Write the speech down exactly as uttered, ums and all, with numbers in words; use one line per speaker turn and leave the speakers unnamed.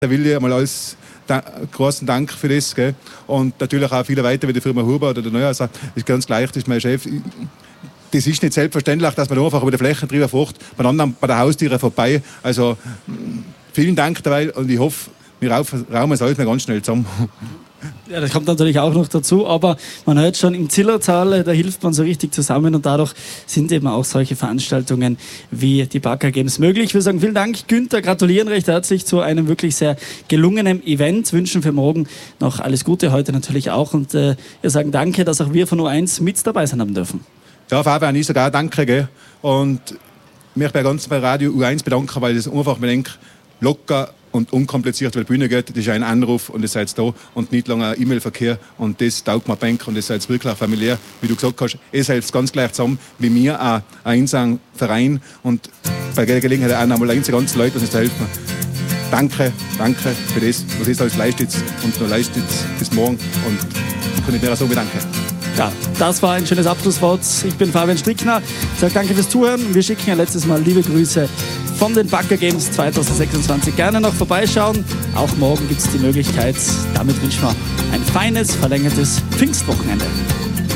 Da will ich mal alles da, großen Dank für das. Gell? Und natürlich auch viele weiter wie die Firma Huber oder der Neuhauser. Ist ganz gleich, das ist mein Chef. Das ist nicht selbstverständlich, dass man einfach über die Flächen drüber fährt, bei anderen bei der Haustiere vorbei. Also vielen Dank dabei und ich hoffe, wir rauchen es alles mal ganz schnell zusammen.
Ja, das kommt natürlich auch noch dazu, aber man hört schon im Zillertal, da hilft man so richtig zusammen und dadurch sind eben auch solche Veranstaltungen wie die Bagger Games möglich. Wir sagen vielen Dank, Günther, gratulieren recht herzlich zu einem wirklich sehr gelungenen Event, wünschen für morgen noch alles Gute, heute natürlich auch und äh, wir sagen danke, dass auch wir von U eins mit dabei sein haben dürfen.
Ja, Fabian, ich sage auch danke, gell? Und mich bei ganz bei Radio U eins bedanken, weil es einfach, man denkt, locker und unkompliziert über die Bühne geht. Das ist ein Anruf und ihr seid da und nicht lange ein E-Mail-Verkehr und das taugt mir Bank und ihr seid wirklich familiär, wie du gesagt hast. Ihr seid ganz gleich zusammen wie mir, auch ein einsamer Verein und bei der Gelegenheit auch einmal die ganzen Leute, die uns da helfen. Danke, danke für das, was ihr alles leistet und noch leistet bis morgen und ich kann ich mir auch so bedanken.
Ja, das war ein schönes Abschlusswort. Ich bin Fabian Strickner. Ich sage danke fürs Zuhören. Wir schicken ja letztes Mal liebe Grüße von den Bagger Games zwanzig sechsundzwanzig. Gerne noch vorbeischauen. Auch morgen gibt es die Möglichkeit. Damit wünschen wir ein feines, verlängertes Pfingstwochenende.